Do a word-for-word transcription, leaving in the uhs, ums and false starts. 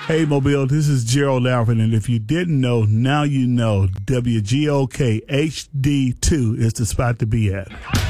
Hey, Mobile, this is Gerald Alfred, and if you didn't know, now you know W G O K H D two is the spot to be at.